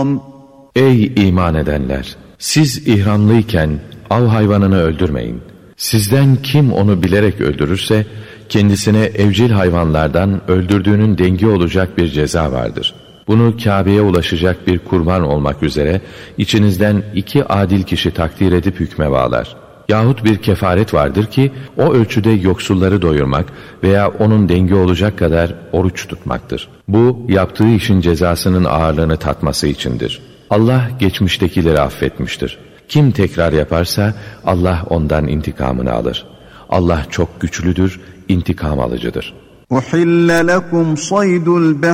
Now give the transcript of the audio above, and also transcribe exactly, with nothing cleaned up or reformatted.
الْإِحْرَامِ Ey iman edenler! Siz ihramlıyken av hayvanını öldürmeyin. Sizden kim onu bilerek öldürürse, kendisine evcil hayvanlardan öldürdüğünün dengi olacak bir ceza vardır. Bunu Kabe'ye ulaşacak bir kurban olmak üzere, içinizden iki adil kişi takdir edip hükme bağlar. Yahut bir kefaret vardır ki, o ölçüde yoksulları doyurmak veya onun dengi olacak kadar oruç tutmaktır. Bu, yaptığı işin cezasının ağırlığını tatması içindir. Allah geçmiştekileri affetmiştir. Kim tekrar yaparsa, Allah ondan intikamını alır. Allah çok güçlüdür, intikam alıcıdır. أُحِلَّ لَكُمْ صَيْدُ الْبَحْرِ